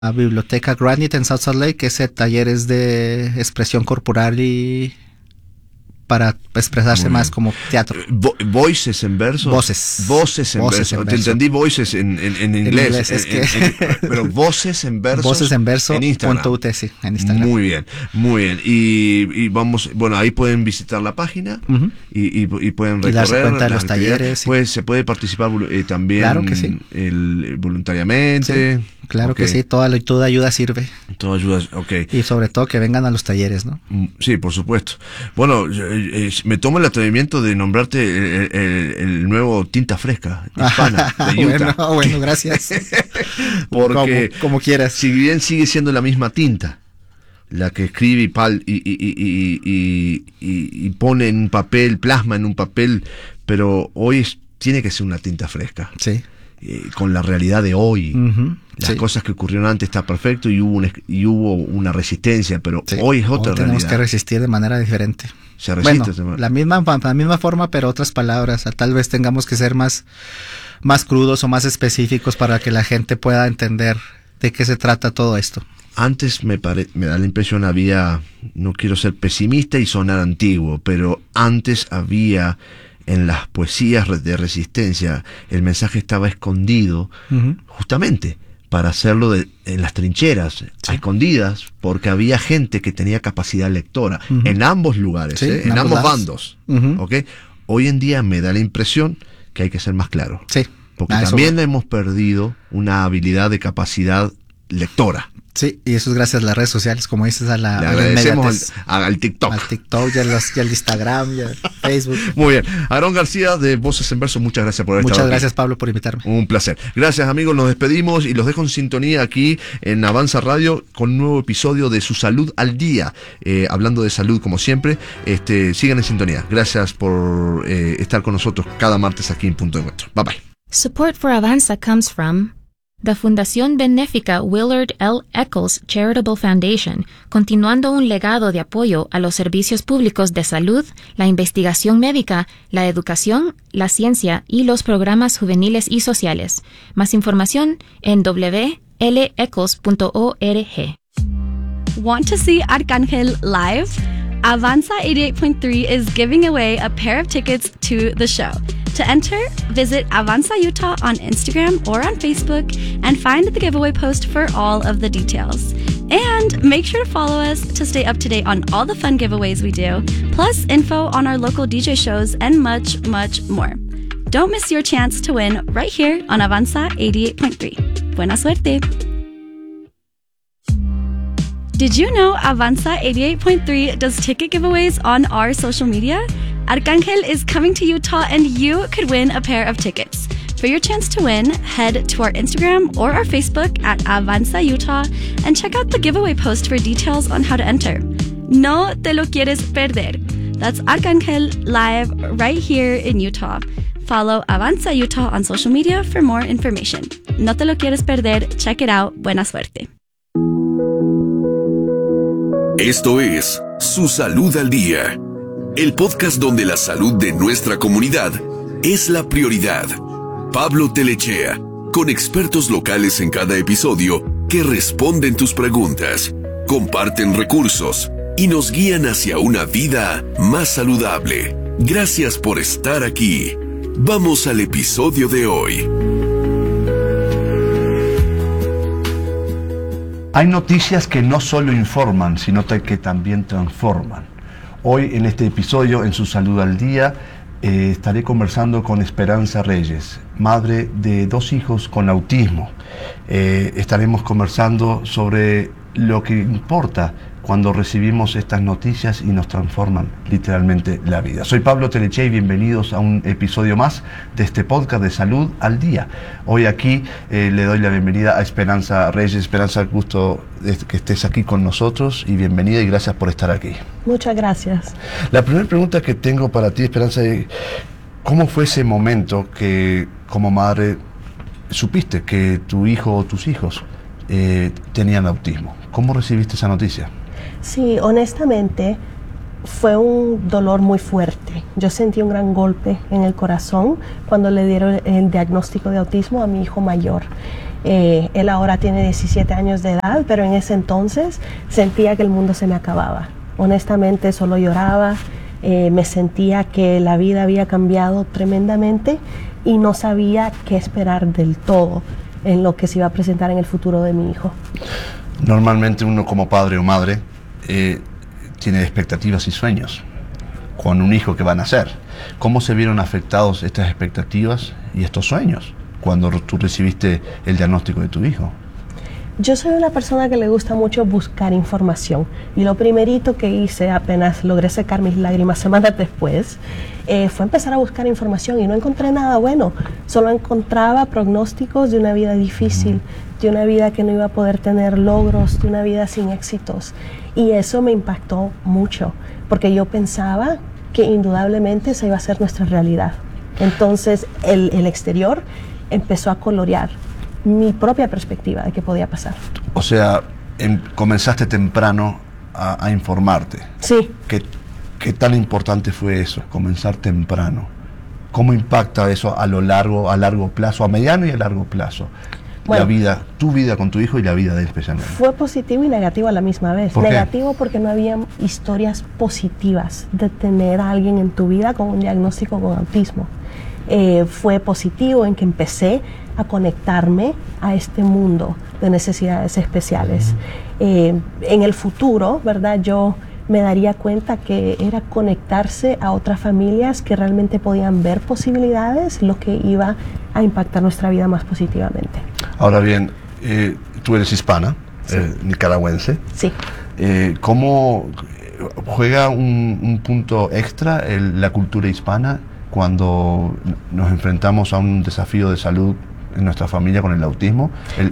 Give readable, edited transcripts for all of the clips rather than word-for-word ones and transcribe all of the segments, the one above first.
biblioteca Granite en South Salt Lake, que ese taller es de expresión corporal y para expresarse más como teatro. ¿Voices en verso? Voces. Voces en verso. Te entendí voices en inglés. Pero voces en verso. Voces en verso. En Instagram. .ut, en Instagram. Muy bien, muy bien. Y vamos, bueno, ahí pueden visitar la página y pueden recorrer. Y darse cuenta de los talleres. Pues se puede participar también. Claro que sí. Voluntariamente. Sí. Claro que sí, toda ayuda sirve. Toda ayuda, ok. Y sobre todo que vengan a los talleres, ¿no? Sí, por supuesto. Bueno, me tomo el atrevimiento de nombrarte el nuevo Tinta Fresca hispana de Utah. Bueno, gracias. Porque como quieras. Si bien sigue siendo la misma tinta, la que escribe y pone en un papel, plasma en un papel, pero hoy tiene que ser una tinta fresca. Sí. Con la realidad de hoy. Las sí. cosas que ocurrieron antes está perfecto y hubo una resistencia, pero sí. Hoy es otra realidad. Tenemos que resistir de manera diferente. Se resiste. Bueno, la misma forma, pero otras palabras. Tal vez tengamos que ser más crudos o más específicos para que la gente pueda entender de qué se trata todo esto. Antes me da la impresión no quiero ser pesimista y sonar antiguo, pero antes había en las poesías de resistencia, el mensaje estaba escondido justamente para hacerlo en las trincheras, a escondidas, porque había gente que tenía capacidad lectora en ambos lugares, en ambos bandos. ¿Okay? Hoy en día me da la impresión que hay que ser más claro. Sí. Porque también hemos perdido una habilidad de capacidad lectora. Sí, y eso es gracias a las redes sociales, como dices, le agradecemos al TikTok. Al TikTok, y al Instagram, y al Facebook. Muy bien. Aarón García de Voces en Verso, muchas gracias por haber estado aquí. Muchas gracias, Pablo, por invitarme. Un placer. Gracias, amigos, nos despedimos y los dejo en sintonía aquí en Avanza Radio con un nuevo episodio de Su Salud al Día. Hablando de salud, como siempre, sigan en sintonía. Gracias por estar con nosotros cada martes aquí en Punto de Encuentro. Bye bye. Support for Avanza comes from the Fundación Benéfica Willard L. Eccles Charitable Foundation, continuando un legado de apoyo a los servicios públicos de salud, la investigación médica, la educación, la ciencia y los programas juveniles y sociales. Más información en wleccles.org. Want to see Arcángel live? Avanza 88.3 is giving away a pair of tickets to the show. To enter, visit Avanza Utah on Instagram or on Facebook and find the giveaway post for all of the details. And make sure to follow us to stay up to date on all the fun giveaways we do, plus info on our local DJ shows and much, much more. Don't miss your chance to win right here on Avanza 88.3. Buena suerte! Did you know Avanza 88.3 does ticket giveaways on our social media? Arcángel is coming to Utah and you could win a pair of tickets. For your chance to win, head to our Instagram or our Facebook at Avanza Utah and check out the giveaway post for details on how to enter. No te lo quieres perder. That's Arcángel live right here in Utah. Follow Avanza Utah on social media for more information. No te lo quieres perder. Check it out. Buena suerte. Esto es Su Salud al Día, el podcast donde la salud de nuestra comunidad es la prioridad. Pablo Telechea, con expertos locales en cada episodio que responden tus preguntas, comparten recursos y nos guían hacia una vida más saludable. Gracias por estar aquí. Vamos al episodio de hoy. Hay noticias que no solo informan, sino que también transforman. Hoy en este episodio, en Su Salud al Día, estaré conversando con Esperanza Reyes, madre de 2 hijos con autismo. Estaremos conversando sobre lo que importa cuando recibimos estas noticias y nos transforman literalmente la vida. Soy Pablo Telechea y bienvenidos a un episodio más de este podcast de Salud al Día. Hoy aquí le doy la bienvenida a Esperanza Reyes. Esperanza, gusto que estés aquí con nosotros y bienvenida y gracias por estar aquí. Muchas gracias. La primera pregunta que tengo para ti, Esperanza, es ¿cómo fue ese momento que como madre supiste que tu hijo o tus hijos tenían autismo? ¿Cómo recibiste esa noticia? Sí, honestamente fue un dolor muy fuerte. Yo sentí un gran golpe en el corazón cuando le dieron el diagnóstico de autismo a mi hijo mayor. Él ahora tiene 17 años de edad, pero en ese entonces sentía que el mundo se me acababa. Honestamente, solo lloraba, me sentía que la vida había cambiado tremendamente y no sabía qué esperar del todo en lo que se iba a presentar en el futuro de mi hijo. Normalmente uno como padre o madre tiene expectativas y sueños con un hijo que va a nacer. ¿Cómo se vieron afectados estas expectativas y estos sueños cuando tú recibiste el diagnóstico de tu hijo? Yo soy una persona que le gusta mucho buscar información y lo primerito que hice apenas logré secar mis lágrimas semanas después fue empezar a buscar información y no encontré nada bueno, solo encontraba pronósticos de una vida difícil, de una vida que no iba a poder tener logros, de una vida sin éxitos, y eso me impactó mucho porque yo pensaba que indudablemente esa iba a ser nuestra realidad. Entonces el exterior empezó a colorear mi propia perspectiva de qué podía pasar. O sea, comenzaste temprano a informarte. Sí. ¿Qué tan importante fue eso, comenzar temprano? ¿Cómo impacta eso a largo plazo, a mediano y a largo plazo? Bueno, tu vida con tu hijo y la vida de él especialmente. Fue positivo y negativo a la misma vez. ¿Por qué? Negativo porque no había historias positivas de tener a alguien en tu vida con un diagnóstico con autismo. Fue positivo en que empecé a conectarme a este mundo de necesidades especiales. En el futuro, ¿verdad? Yo me daría cuenta que era conectarse a otras familias que realmente podían ver posibilidades, lo que iba a impactar nuestra vida más positivamente. Ahora bien, tú eres hispana, Sí. Nicaragüense. Sí. ¿Cómo juega un punto extra la cultura hispana cuando nos enfrentamos a un desafío de salud en nuestra familia con el autismo,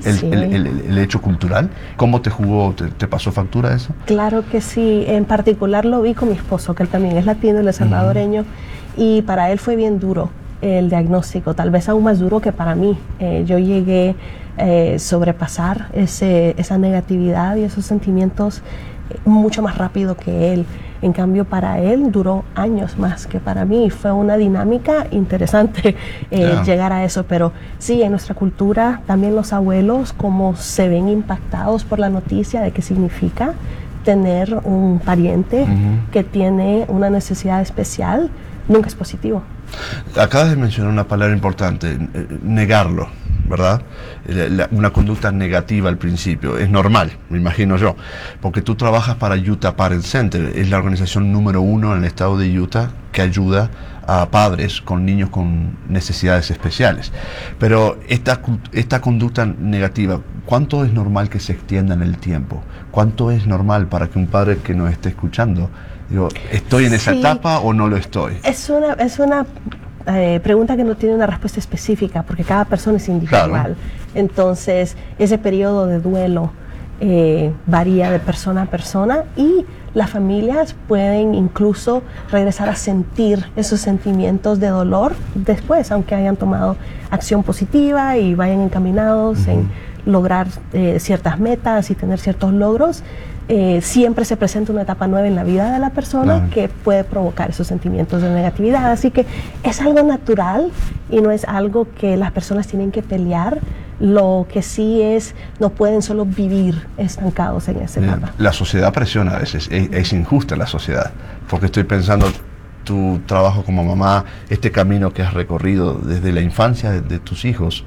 el hecho cultural? ¿Cómo te pasó factura eso? Claro que sí, en particular lo vi con mi esposo, que él también es latino, él es salvadoreño, y para él fue bien duro el diagnóstico, tal vez aún más duro que para mí. Yo llegué a sobrepasar esa negatividad y esos sentimientos mucho más rápido que él. En cambio, para él duró años más que para mí. Fue una dinámica interesante llegar a eso. Pero sí, en nuestra cultura, también los abuelos, como se ven impactados por la noticia de qué significa tener un pariente que tiene una necesidad especial, nunca es positivo. Acabas de mencionar una palabra importante, negarlo, ¿verdad? Una conducta negativa al principio. Es normal, me imagino yo, porque tú trabajas para Utah Parent Center, es la organización número 1 en el estado de Utah que ayuda a padres con niños con necesidades especiales. Pero esta conducta negativa, ¿cuánto es normal que se extienda en el tiempo? ¿Cuánto es normal para que un padre que nos esté escuchando, digo, ¿estoy en esa etapa o no lo estoy? Es una pregunta que no tiene una respuesta específica porque cada persona es individual. Claro. Entonces, ese periodo de duelo varía de persona a persona y las familias pueden incluso regresar a sentir esos sentimientos de dolor después, aunque hayan tomado acción positiva y vayan encaminados en lograr ciertas metas y tener ciertos logros. Siempre se presenta una etapa nueva en la vida de la persona que puede provocar esos sentimientos de negatividad. Así que es algo natural y no es algo que las personas tienen que pelear. Lo que sí es, no pueden solo vivir estancados en esa etapa. La sociedad presiona a veces, es injusta la sociedad, porque estoy pensando tu trabajo como mamá, este camino que has recorrido desde la infancia de tus hijos.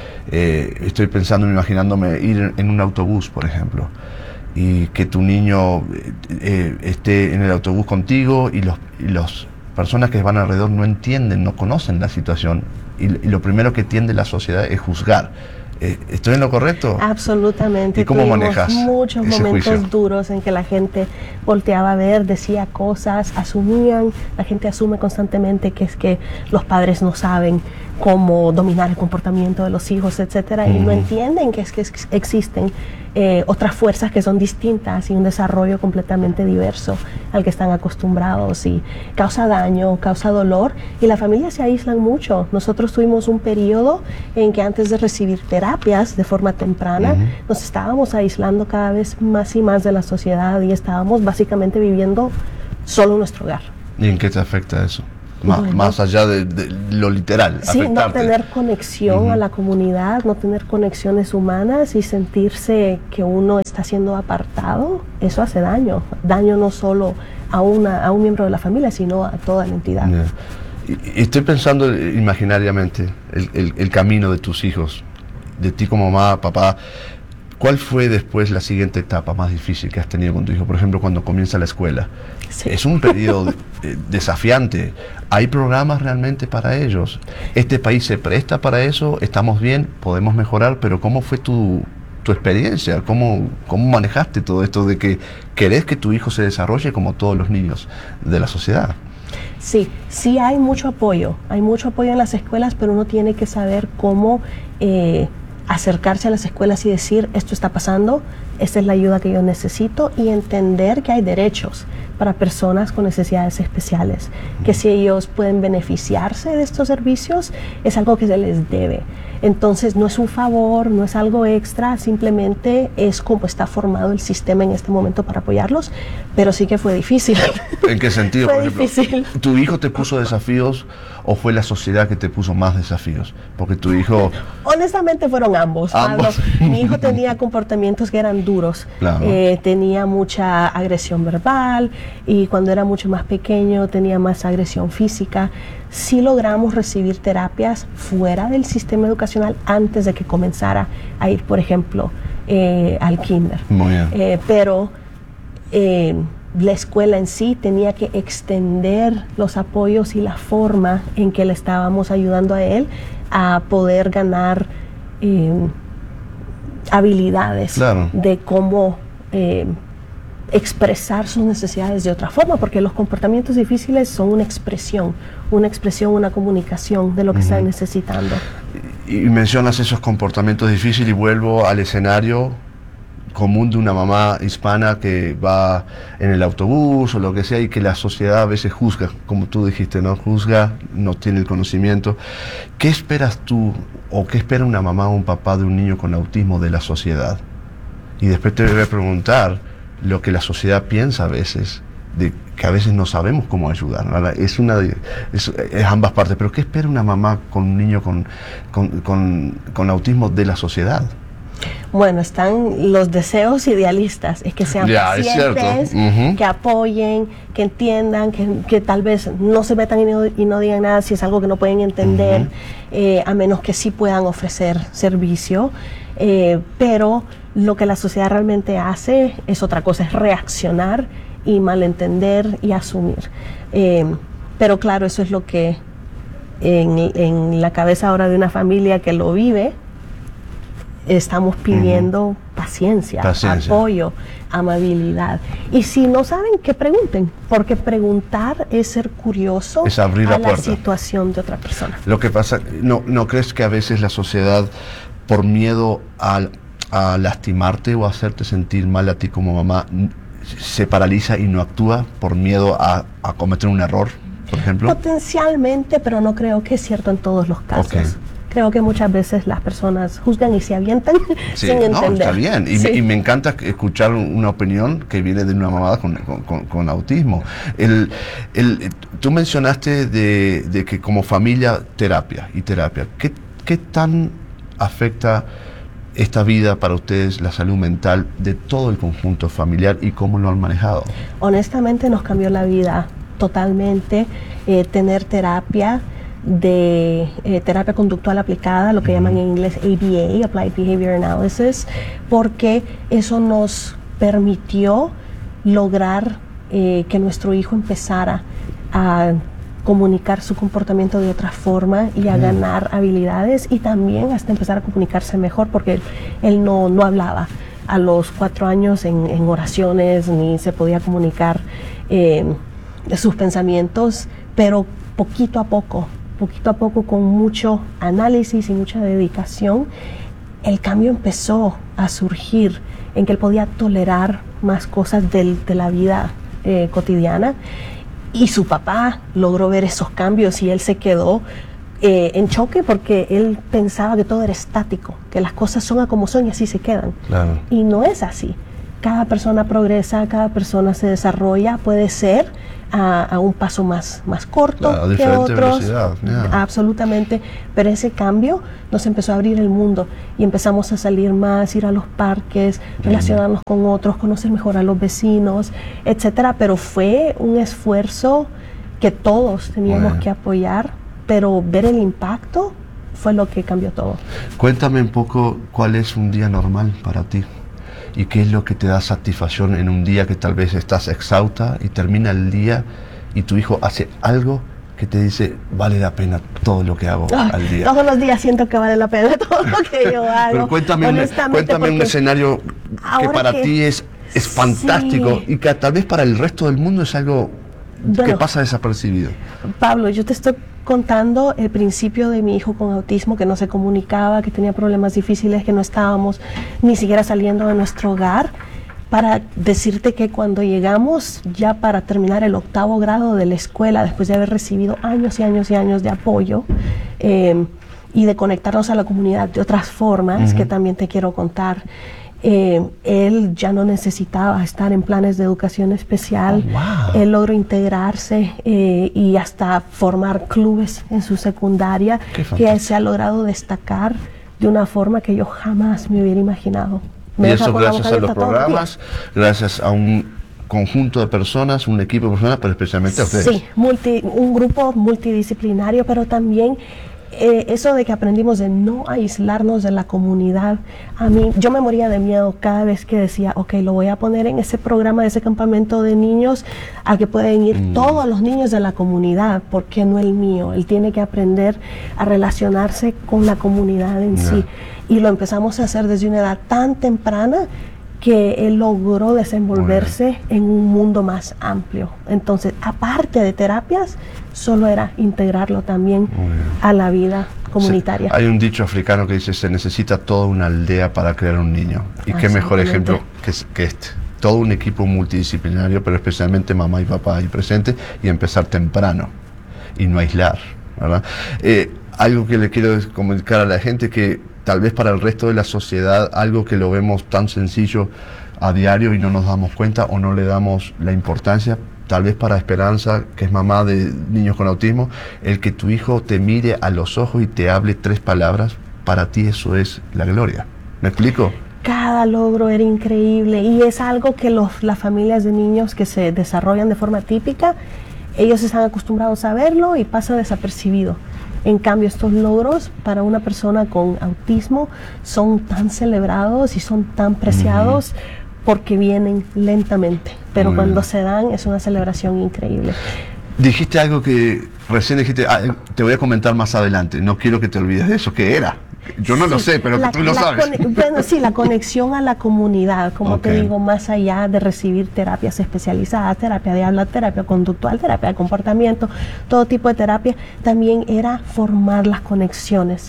Estoy pensando, imaginándome ir en un autobús, por ejemplo, y que tu niño esté en el autobús contigo y las personas que van alrededor no entienden, no conocen la situación y lo primero que tiende la sociedad es juzgar. ¿Estoy en lo correcto? Absolutamente. ¿Y cómo manejas muchos ese momentos juicio? duros en que la gente volteaba a ver, decía cosas, asumían, la gente asume constantemente que es que los padres no saben cómo dominar el comportamiento de los hijos, etcétera, y no entienden que es que existen otras fuerzas que son distintas y un desarrollo completamente diverso al que están acostumbrados, y causa daño, causa dolor, y las familias se aíslan mucho. Nosotros tuvimos un periodo en que antes de recibir terapias de forma temprana nos estábamos aislando cada vez más y más de la sociedad y estábamos básicamente viviendo solo en nuestro hogar. ¿Y en qué te afecta eso? más allá de lo literal. Sí, afectarte. no tener conexión a la comunidad, no tener conexiones humanas y sentirse que uno está siendo apartado, eso hace daño. Daño no solo a un miembro de la familia, sino a toda la entidad. Yeah. Y estoy pensando imaginariamente el camino de tus hijos, de ti como mamá, papá. ¿Cuál fue después la siguiente etapa más difícil que has tenido con tu hijo? Por ejemplo, cuando comienza la escuela. Sí. Es un periodo desafiante. ¿Hay programas realmente para ellos? ¿Este país se presta para eso? ¿Estamos bien? ¿Podemos mejorar? Pero ¿cómo fue tu experiencia? ¿Cómo manejaste todo esto de que querés que tu hijo se desarrolle como todos los niños de la sociedad? Sí hay mucho apoyo en las escuelas, pero uno tiene que saber cómo acercarse a las escuelas y decir, esto está pasando, esta es la ayuda que yo necesito, y entender que hay derechos para personas con necesidades especiales, que si ellos pueden beneficiarse de estos servicios, es algo que se les debe. Entonces no es un favor, no es algo extra, simplemente es como está formado el sistema en este momento para apoyarlos, pero sí que fue difícil. ¿En qué sentido? Fue por ejemplo, difícil. ¿Tu hijo te puso desafíos o fue la sociedad que te puso más desafíos? Porque tu hijo... Honestamente fueron ambos. Pablo. Mi hijo tenía comportamientos que eran duros. Claro. Tenía mucha agresión verbal, y cuando era mucho más pequeño tenía más agresión física. Sí logramos recibir terapias fuera del sistema educacional antes de que comenzara a ir, por ejemplo, al kinder. Muy bien. Pero la escuela en sí tenía que extender los apoyos y la forma en que le estábamos ayudando a él a poder ganar habilidades, claro, de cómo expresar sus necesidades de otra forma, porque los comportamientos difíciles son una expresión, una comunicación de lo que están necesitando. Y mencionas esos comportamientos difíciles y vuelvo al escenario común de una mamá hispana que va en el autobús o lo que sea, y que la sociedad a veces juzga, como tú dijiste, ¿no? Juzga, no tiene el conocimiento. ¿Qué esperas tú o qué espera una mamá o un papá de un niño con autismo de la sociedad? Y después te voy a preguntar lo que la sociedad piensa a veces, de que a veces no sabemos cómo ayudar, ¿no? Es ambas partes, pero ¿qué espera una mamá con un niño con autismo de la sociedad? Bueno, están los deseos idealistas, es que sean pacientes, que apoyen, que entiendan, que tal vez no se metan y no digan nada si es algo que no pueden entender, a menos que sí puedan ofrecer servicio, pero lo que la sociedad realmente hace es otra cosa, es reaccionar y malentender y asumir. Pero claro, eso es lo que en la cabeza ahora de una familia que lo vive, estamos pidiendo paciencia, apoyo, amabilidad. Y si no saben, que pregunten, porque preguntar es ser curioso, es abrir a la puerta. Situación de otra persona. Lo que pasa, ¿no crees que a veces la sociedad, por miedo a lastimarte o a hacerte sentir mal a ti como mamá, se paraliza y no actúa por miedo a cometer un error, por ejemplo? Potencialmente, pero no creo que es cierto en todos los casos. Okay. Creo que muchas veces las personas juzgan y se avientan sí, sin entender. No, está bien. Y me encanta escuchar una opinión que viene de una mamá con autismo. Tú mencionaste de que como familia, terapia. ¿Qué tan afecta esta vida para ustedes, la salud mental de todo el conjunto familiar, y cómo lo han manejado? Honestamente nos cambió la vida totalmente, tener terapia terapia conductual aplicada, lo que llaman en inglés ABA, Applied Behavior Analysis, porque eso nos permitió lograr que nuestro hijo empezara a comunicar su comportamiento de otra forma y a ganar habilidades, y también hasta empezar a comunicarse mejor, porque él no hablaba a los 4 años en oraciones, ni se podía comunicar sus pensamientos, pero poquito a poco, con mucho análisis y mucha dedicación, el cambio empezó a surgir en que él podía tolerar más cosas de la vida cotidiana, y su papá logró ver esos cambios y él se quedó en choque, porque él pensaba que todo era estático, que las cosas son a como son y así se quedan. Claro. Y no es así. cada persona progresa, cada persona se desarrolla, puede ser a un paso más corto que otros, absolutamente, pero ese cambio nos empezó a abrir el mundo y empezamos a salir más, ir a los parques, relacionarnos con otros, conocer mejor a los vecinos, etcétera, pero fue un esfuerzo que todos teníamos que apoyar, pero ver el impacto fue lo que cambió todo. Cuéntame un poco cuál es un día normal para ti. ¿Y qué es lo que te da satisfacción en un día que tal vez estás exhausta y termina el día y tu hijo hace algo que te dice, vale la pena todo lo que hago al día? Todos los días siento que vale la pena todo lo que yo hago. Pero cuéntame un escenario que para ti es fantástico y que tal vez para el resto del mundo es algo que pasa desapercibido. Pablo, yo te estoy contando el principio de mi hijo con autismo, que no se comunicaba, que tenía problemas difíciles, que no estábamos ni siquiera saliendo de nuestro hogar, para decirte que cuando llegamos ya para terminar el 8º grado de la escuela, después de haber recibido años y años y años de apoyo y de conectarnos a la comunidad de otras formas, que también te quiero contar, él ya no necesitaba estar en planes de educación especial. Él logró integrarse y hasta formar clubes en su secundaria, que se ha logrado destacar de una forma que yo jamás me hubiera imaginado. Y eso gracias a los programas, gracias a un conjunto de personas, un equipo de personas, pero especialmente a ustedes. Sí, un grupo multidisciplinario, pero también eso de que aprendimos de no aislarnos de la comunidad. A mí, yo me moría de miedo cada vez que decía, ok, lo voy a poner en ese programa de ese campamento de niños al que pueden ir todos los niños de la comunidad, ¿por qué no el mío? Él tiene que aprender a relacionarse con la comunidad en sí. Y lo empezamos a hacer desde una edad tan temprana que él logró desenvolverse en un mundo más amplio. Entonces, aparte de terapias, solo era integrarlo también a la vida comunitaria. Hay un dicho africano que dice, se necesita toda una aldea para crear un niño. Y qué mejor ejemplo que este. Todo un equipo multidisciplinario, pero especialmente mamá y papá ahí presentes, y empezar temprano y no aislar, ¿verdad? Algo que le quiero comunicar a la gente, que tal vez para el resto de la sociedad, algo que lo vemos tan sencillo a diario y no nos damos cuenta o no le damos la importancia, tal vez para Esperanza, que es mamá de niños con autismo, el que tu hijo te mire a los ojos y te hable 3 palabras, para ti eso es la gloria. ¿Me explico? Cada logro era increíble y es algo que las familias de niños que se desarrollan de forma típica, ellos están acostumbrados a verlo y pasa desapercibido. En cambio, estos logros para una persona con autismo son tan celebrados y son tan preciados porque vienen lentamente, pero cuando se dan es una celebración increíble. Dijiste algo que recién dijiste, te voy a comentar más adelante, no quiero que te olvides de eso. ¿Qué era? Yo no lo sé, pero tú lo sabes. Bueno, sí, la conexión a la comunidad, como te digo, más allá de recibir terapias especializadas, terapia de habla, terapia conductual, terapia de comportamiento, todo tipo de terapia, también era formar las conexiones.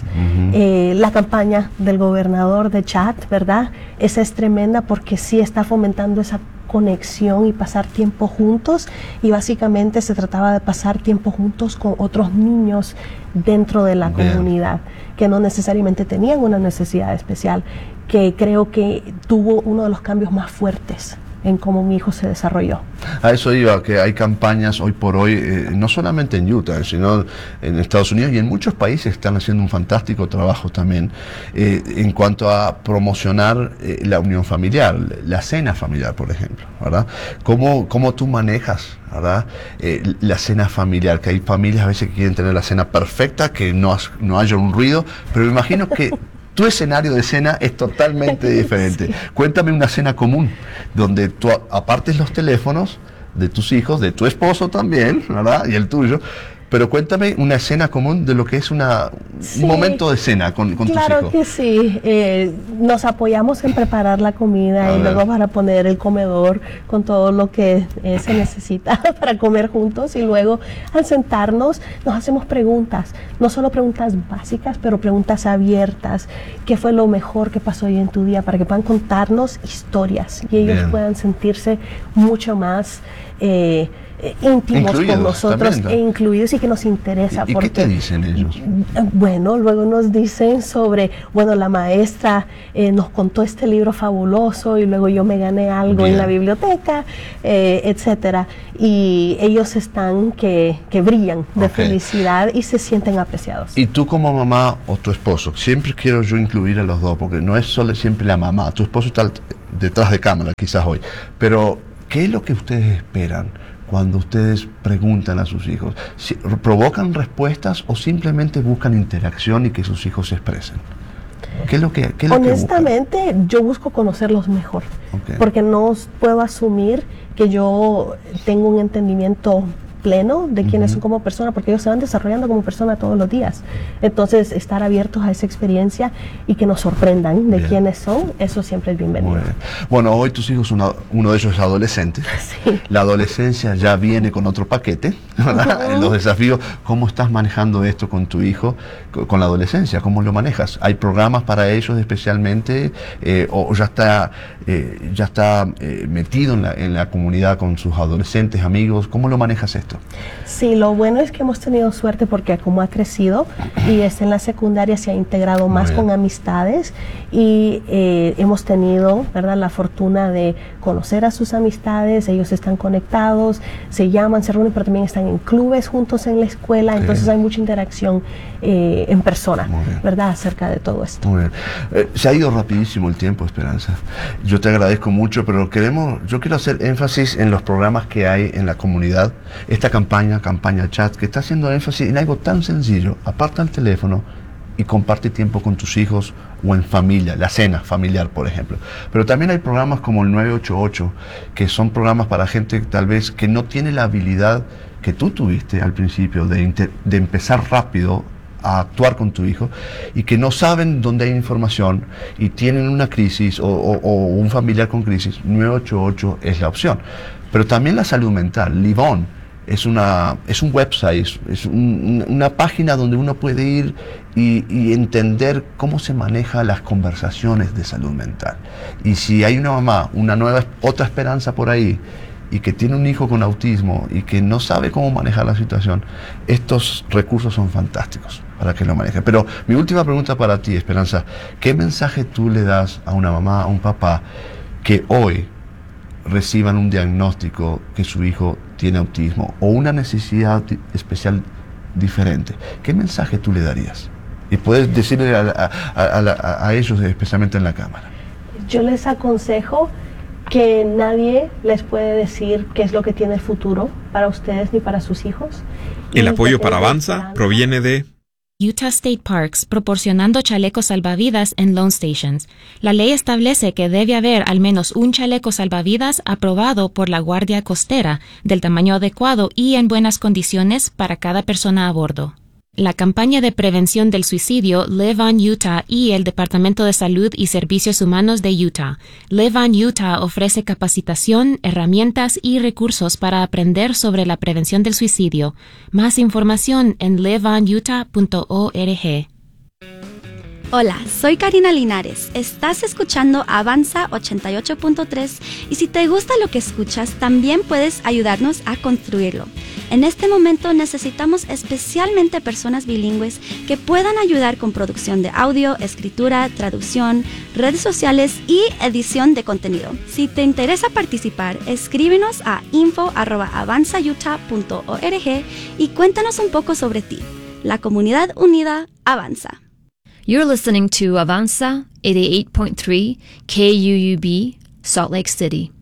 La campaña del gobernador de Chad, ¿verdad? Esa es tremenda porque sí está fomentando esa conexión y pasar tiempo juntos, y básicamente se trataba de pasar tiempo juntos con otros niños dentro de la comunidad que no necesariamente tenían una necesidad especial, que creo que tuvo uno de los cambios más fuertes en cómo mi hijo se desarrolló. A eso iba, que hay campañas hoy por hoy, no solamente en Utah, sino en Estados Unidos y en muchos países están haciendo un fantástico trabajo también en cuanto a promocionar la unión familiar, la cena familiar, por ejemplo, ¿verdad? ¿Cómo tú manejas, ¿verdad? La cena familiar, que hay familias a veces que quieren tener la cena perfecta, que no haya un ruido, pero me imagino que tu escenario de cena es totalmente diferente. Sí. Cuéntame una cena común, donde tú apartes los teléfonos de tus hijos, de tu esposo también, ¿verdad? Y el tuyo. Pero cuéntame una escena común de lo que es un momento de cena con tus hijos. Claro que sí. Nos apoyamos en preparar la comida y luego para poner el comedor con todo lo que se necesita para comer juntos, y luego al sentarnos nos hacemos preguntas, no solo preguntas básicas, pero preguntas abiertas. ¿Qué fue lo mejor que pasó hoy en tu día? Para que puedan contarnos historias y ellos puedan sentirse mucho más íntimos Incluidos, con nosotros también, ¿no? incluidos y que nos interesa. ¿Y qué te dicen ellos? Bueno, luego nos dicen sobre, bueno, la maestra nos contó este libro fabuloso y luego yo me gané algo en la biblioteca, etcétera. Y ellos están que brillan de felicidad y se sienten apreciados. Y tú como mamá o tu esposo, siempre quiero yo incluir a los dos, porque no es solo siempre la mamá, tu esposo está detrás de cámara quizás hoy, pero ¿qué es lo que ustedes esperan cuando ustedes preguntan a sus hijos? ¿Provocan respuestas o simplemente buscan interacción y que sus hijos se expresen? ¿Qué es lo que honestamente, yo busco conocerlos mejor, porque no puedo asumir que yo tengo un entendimiento pleno de quiénes son como personas, porque ellos se van desarrollando como personas todos los días. Entonces, estar abiertos a esa experiencia y que nos sorprendan de quiénes son, eso siempre es bienvenido. Bueno, hoy tus hijos, uno de ellos es adolescente. Sí. La adolescencia ya viene con otro paquete, ¿verdad? Los desafíos, ¿cómo estás manejando esto con tu hijo, con la adolescencia? ¿Cómo lo manejas? ¿Hay programas para ellos especialmente? ¿O ya está metido en la comunidad con sus adolescentes, amigos? ¿Cómo lo manejas esto? Sí, lo bueno es que hemos tenido suerte porque como ha crecido y está en la secundaria, se ha integrado más con amistades y hemos tenido, ¿verdad?, la fortuna de conocer a sus amistades. Ellos están conectados, se llaman, se reúnen, pero también están en clubes juntos en la escuela, entonces hay mucha interacción en persona, ¿verdad?, acerca de todo esto. Muy bien. Se ha ido rapidísimo el tiempo, Esperanza. Yo te agradezco mucho, pero yo quiero hacer énfasis en los programas que hay en la comunidad. Esta campaña chat, que está haciendo énfasis en algo tan sencillo: aparta el teléfono y comparte tiempo con tus hijos o en familia, la cena familiar, por ejemplo. Pero también hay programas como el 988, que son programas para gente tal vez que no tiene la habilidad que tú tuviste al principio de empezar rápido a actuar con tu hijo, y que no saben dónde hay información y tienen una crisis o un familiar con crisis. 988 es la opción. Pero también la salud mental, Live On, es un website, es una página donde uno puede ir y entender cómo se manejan las conversaciones de salud mental. Y si hay una mamá, otra esperanza por ahí, y que tiene un hijo con autismo y que no sabe cómo manejar la situación, estos recursos son fantásticos para que lo maneje. Pero mi última pregunta para ti, Esperanza: ¿qué mensaje tú le das a una mamá, a un papá que hoy reciban un diagnóstico que su hijo tiene autismo o una necesidad especial diferente? ¿Qué mensaje tú le darías? Y puedes decirle a ellos, especialmente en la cámara. Yo les aconsejo que nadie les puede decir qué es lo que tiene el futuro para ustedes ni para sus hijos. El apoyo para Avanza proviene de Utah State Parks, proporcionando chalecos salvavidas en loan stations. La ley establece que debe haber al menos un chaleco salvavidas aprobado por la Guardia Costera, del tamaño adecuado y en buenas condiciones para cada persona a bordo. La campaña de prevención del suicidio Live On Utah y el Departamento de Salud y Servicios Humanos de Utah. Live On Utah ofrece capacitación, herramientas y recursos para aprender sobre la prevención del suicidio. Más información en liveonutah.org. Hola, soy Karina Linares. Estás escuchando Avanza 88.3 y si te gusta lo que escuchas, también puedes ayudarnos a construirlo. En este momento necesitamos especialmente personas bilingües que puedan ayudar con producción de audio, escritura, traducción, redes sociales y edición de contenido. Si te interesa participar, escríbenos a info@avanzautah.org y cuéntanos un poco sobre ti. La comunidad unida avanza. You're listening to Avanza 88.3 KUUB, Salt Lake City.